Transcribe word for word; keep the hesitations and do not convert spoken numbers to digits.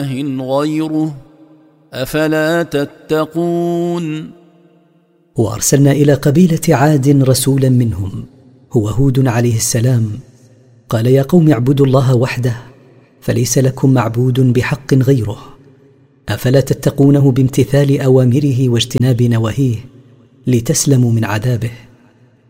غيره أفلا تتقون. وأرسلنا إلى قبيلة عاد رسولا منهم هو هود عليه السلام، قال يا قوم اعبدوا الله وحده فليس لكم معبود بحق غيره، أفلا تتقونه بامتثال أوامره واجتناب نواهيه لتسلموا من عذابه.